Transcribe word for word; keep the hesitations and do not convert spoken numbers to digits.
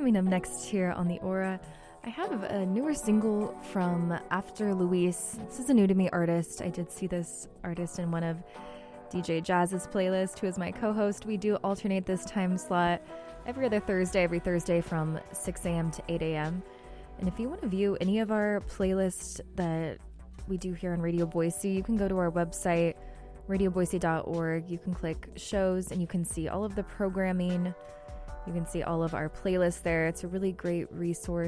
Coming up next here on The Aura, I have a newer single from After Luis. This is a new to me artist. I did see this artist in one of D J Jazz's playlist, who is my co-host. We do alternate this time slot every other Thursday, every Thursday from six a.m. to eight a.m. And if you want to view any of our playlists that we do here on Radio Boise, you can go to our website, radio boise dot org. You can click shows and you can see all of the programming. You can see all of our playlists there. It's a really great resource